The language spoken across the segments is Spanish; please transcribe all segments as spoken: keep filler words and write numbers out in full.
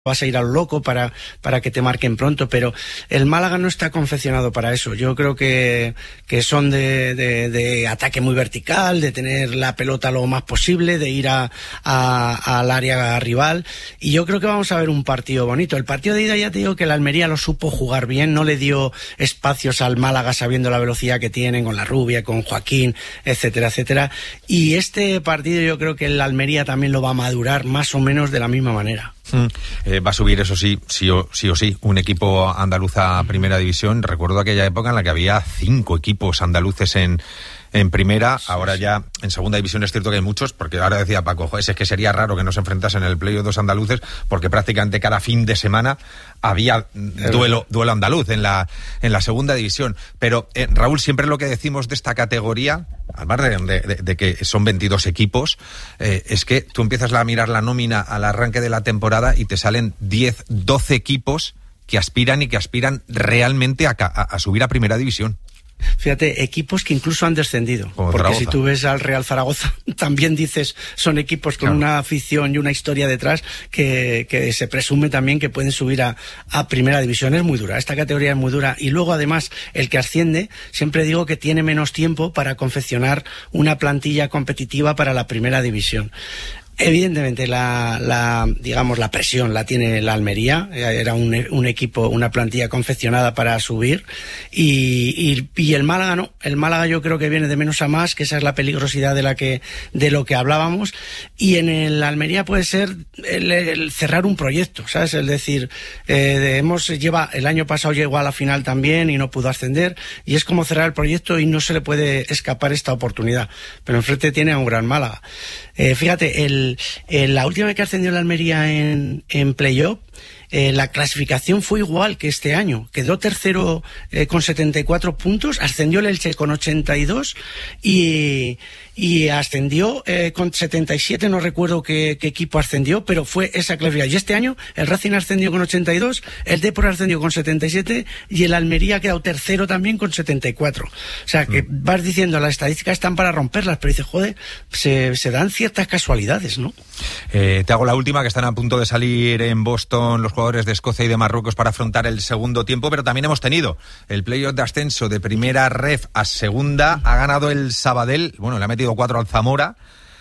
vas a ir a lo loco para, para que te marquen pronto, pero el Málaga no está confeccionado para eso. Yo creo que, que son de, de, de ataque muy vertical, de tener la pelota lo más posible, de ir a, a, al área rival, y yo creo que vamos a ver un partido bonito. El partido de ida, ya te digo que el Almería lo supo jugar bien, no le dio espacios al Málaga sabiendo la velocidad que tienen con la Rubia, con Joaquín, etcétera, etcétera, y este partido yo creo que el Almería también lo va a madurar más o menos de la misma manera. Mm. Eh, va a subir, eso sí, sí o, sí o sí, un equipo andaluz a Primera División. Recuerdo aquella época en la que había cinco equipos andaluces en, en Primera. Ahora ya en Segunda División es cierto que hay muchos, porque ahora decía Paco, joder, es que sería raro que no se enfrentasen en el playoff dos andaluces, porque prácticamente cada fin de semana había duelo, duelo andaluz en la, en la Segunda División. Pero, eh, Raúl, siempre lo que decimos de esta categoría, al margen de, de, de que son veintidós equipos, eh, es que tú empiezas a mirar la nómina al arranque de la temporada y te salen diez, doce equipos que aspiran y que aspiran realmente a, a, a subir a Primera División. Fíjate, equipos que incluso han descendido, como porque Zaragoza. Si tú ves al Real Zaragoza, también dices, son equipos con claro. una afición y una historia detrás que, que se presume también que pueden subir a, a Primera División. Es muy dura, esta categoría es muy dura, y luego además el que asciende, siempre digo que tiene menos tiempo para confeccionar una plantilla competitiva para la Primera División. Evidentemente la, la digamos la presión la tiene la Almería, era un, un equipo, una plantilla confeccionada para subir, y, y, y el Málaga no, el Málaga yo creo que viene de menos a más, que esa es la peligrosidad de la que de lo que hablábamos, y en el Almería puede ser el, el cerrar un proyecto, ¿sabes? Es decir, eh, hemos lleva el año pasado llegó a la final también y no pudo ascender, y es como cerrar el proyecto y no se le puede escapar esta oportunidad, pero enfrente tiene a un gran Málaga. Eh, fíjate, el, el, la última vez que ascendió la Almería en, en playoff, eh, la clasificación fue igual que este año. Quedó tercero eh, con setenta y cuatro puntos, ascendió el Elche con ochenta y dos y, y ascendió eh, con setenta y siete, no recuerdo qué, qué equipo ascendió, pero fue esa clasificación. Y este año el Racing ascendió con ochenta y dos, el Depor ascendió con setenta y siete y el Almería ha quedado tercero también con setenta y cuatro. O sea, que mm. vas diciendo, las estadísticas están para romperlas, pero dices, joder, se, se dan ciertas casualidades, ¿no? Eh, te hago la última, que están a punto de salir en Boston los jugadores de Escocia y de Marruecos para afrontar el segundo tiempo, pero también hemos tenido el playoff de ascenso de Primera Ref a Segunda. Ha ganado el Sabadell, bueno, le ha metido cuatro al Zamora,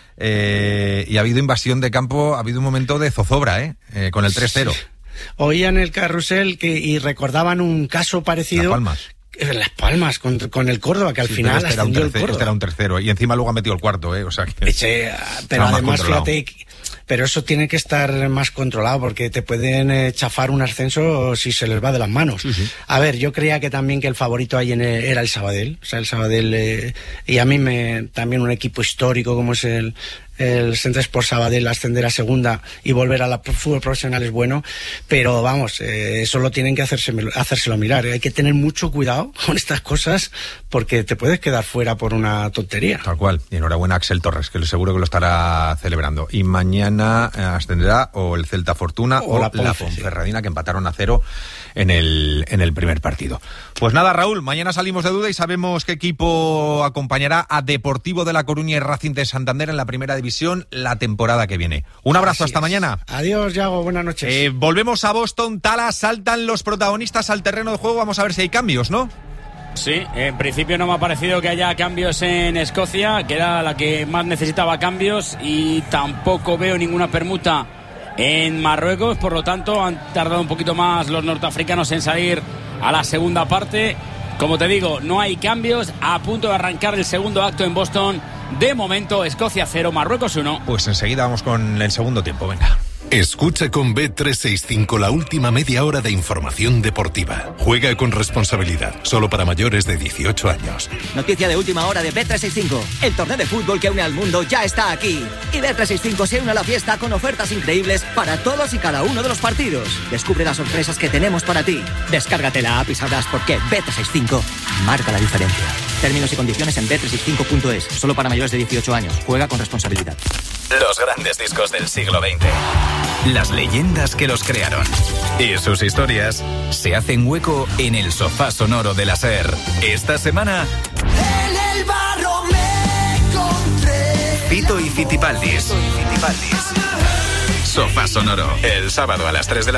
eh, y ha habido invasión de campo, ha habido un momento de zozobra, eh, eh con el tres cero. Sí. Oían el carrusel que, y recordaban un caso parecido. Las Palmas. Las Palmas con, con el Córdoba, que al sí, final este ascendió el Córdoba. Este era un tercero, y encima luego ha metido el cuarto, ¿eh? O sea que Eche, pero además, fíjate, pero eso tiene que estar más controlado, porque te pueden eh, chafar un ascenso si se les va de las manos. Sí, sí. A ver, yo creía que también que el favorito ahí en el, era el Sabadell, o sea, el Sabadell, eh, y a mí me también un equipo histórico como es el el Centre Sport Sabadell, ascender a Segunda y volver a la fútbol profesional es bueno, pero vamos, eh, eso lo tienen que hacerse, hacérselo mirar, eh. Hay que tener mucho cuidado con estas cosas, porque te puedes quedar fuera por una tontería. Tal cual, y enhorabuena a Axel Torres, que seguro que lo estará celebrando. Y mañana eh, ascenderá o el Celta Fortuna o, o la, Ponce, la Ponferradina, sí, que empataron a cero en el, en el primer partido. Pues nada, Raúl, mañana salimos de duda y sabemos qué equipo acompañará a Deportivo de La Coruña y Racing de Santander en la Primera División la temporada que viene. Un abrazo, así hasta es. Mañana. Adiós, Yago, buenas noches. Eh, volvemos a Boston, Tala, saltan los protagonistas al terreno de juego, vamos a ver si hay cambios, ¿no? Sí, en principio no me ha parecido que haya cambios en Escocia, que era la que más necesitaba cambios, y tampoco veo ninguna permuta en Marruecos, por lo tanto han tardado un poquito más los norteafricanos en salir a la segunda parte. Como te digo, no hay cambios, a punto de arrancar el segundo acto en Boston. De momento, Escocia cero, Marruecos uno. Pues enseguida vamos con el segundo tiempo, venga. Escucha con B trescientos sesenta y cinco la última media hora de información deportiva. Juega con responsabilidad, solo para mayores de dieciocho años. Noticia de última hora de B trescientos sesenta y cinco. El torneo de fútbol que une al mundo ya está aquí. Y B trescientos sesenta y cinco se une a la fiesta con ofertas increíbles para todos y cada uno de los partidos. Descubre las sorpresas que tenemos para ti. Descárgate la app y sabrás por qué B trescientos sesenta y cinco marca la diferencia. Términos y condiciones en B trescientos sesenta y cinco punto es. Solo para mayores de dieciocho años. Juega con responsabilidad. Los grandes discos del siglo veinte. Las leyendas que los crearon. Y sus historias se hacen hueco en el sofá sonoro de la SER. Esta semana... En el barro me encontré. Fito y Fitipaldis. Fito y Fitipaldis. Sofá Sonoro. El sábado a las tres de la